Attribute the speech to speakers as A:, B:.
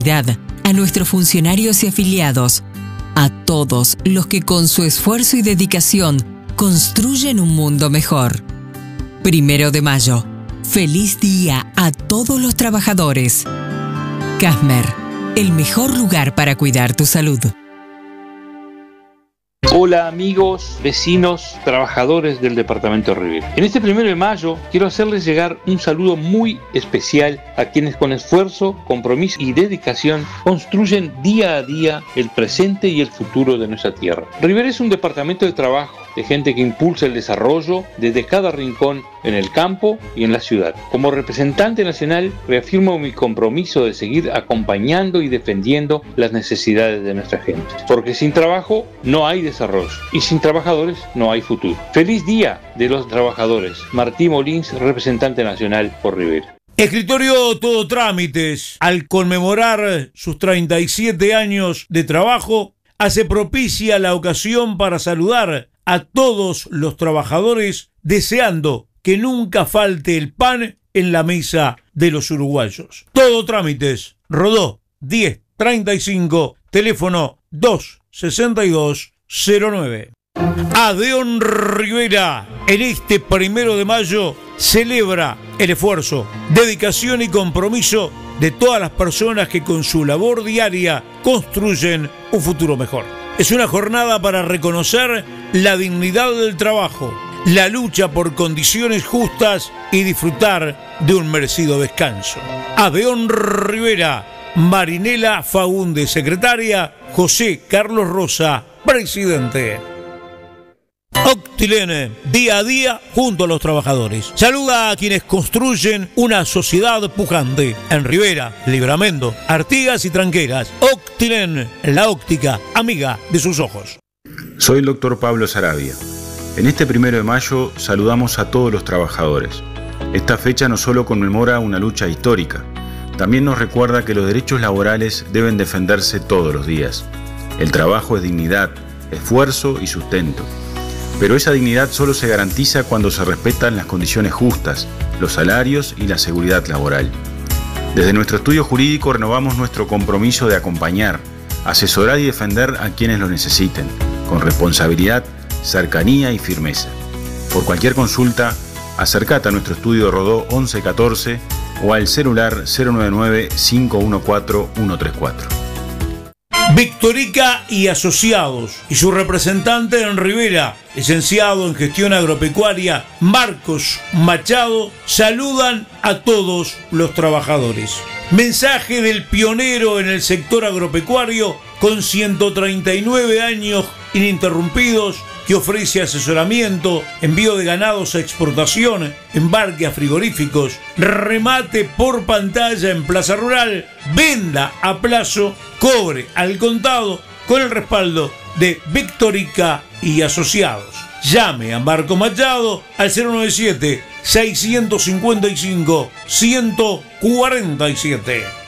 A: A nuestros funcionarios y afiliados, a todos los que con su esfuerzo y dedicación construyen un mundo mejor. 1 de mayo. Feliz día a todos los trabajadores. Casmer, el mejor lugar para cuidar tu salud.
B: Hola amigos, vecinos, trabajadores del departamento de Rivera. En este 1 de mayo quiero hacerles llegar un saludo muy especial a quienes con esfuerzo, compromiso y dedicación construyen día a día el presente y el futuro de nuestra tierra. Rivera es un departamento de trabajo, de gente que impulsa el desarrollo desde cada rincón en el campo y en la ciudad. Como representante nacional, reafirmo mi compromiso de seguir acompañando y defendiendo las necesidades de nuestra gente. Porque sin trabajo no hay desarrollo y sin trabajadores no hay futuro. Feliz Día de los Trabajadores. Martín Molins, representante nacional por Rivera.
C: Escritorio Todo Trámites, al conmemorar sus 37 años de trabajo, hace propicia la ocasión para saludar a todos los trabajadores, deseando que nunca falte el pan en la mesa de los uruguayos. Todo Trámites, Rodó 1035, teléfono 26209. Adeón Rivera, en este 1 de mayo, celebra el esfuerzo, dedicación y compromiso de todas las personas que con su labor diaria construyen un futuro mejor. Es una jornada para reconocer la dignidad del trabajo, la lucha por condiciones justas y disfrutar de un merecido descanso. Adeón Rivera, Marinela Faúndez, secretaria, José Carlos Rosa, presidente. Octilene, día a día junto a los trabajadores. Saluda a quienes construyen una sociedad pujante. En Rivera, Libramento, Artigas y Tranqueras. Octilene, la óptica amiga de sus ojos.
D: Soy el doctor Pablo Sarabia. En este 1 de mayo saludamos a todos los trabajadores. Esta fecha no solo conmemora una lucha histórica, también nos recuerda que los derechos laborales deben defenderse todos los días. El trabajo es dignidad, esfuerzo y sustento. Pero esa dignidad solo se garantiza cuando se respetan las condiciones justas, los salarios y la seguridad laboral. Desde nuestro estudio jurídico renovamos nuestro compromiso de acompañar, asesorar y defender a quienes lo necesiten, con responsabilidad, cercanía y firmeza. Por cualquier consulta, acércate a nuestro estudio Rodó 1114 o al celular 099-514-134.
C: Victorica y Asociados y su representante en Rivera, licenciado en gestión agropecuaria Marcos Machado, saludan a todos los trabajadores. Mensaje del pionero en el sector agropecuario con 139 años ininterrumpidos, que ofrece asesoramiento, envío de ganados a exportación, embarque a frigoríficos, remate por pantalla en Plaza Rural, venda a plazo, cobre al contado, con el respaldo de Victorica y Asociados. Llame a Marco Machado al 097-655-147.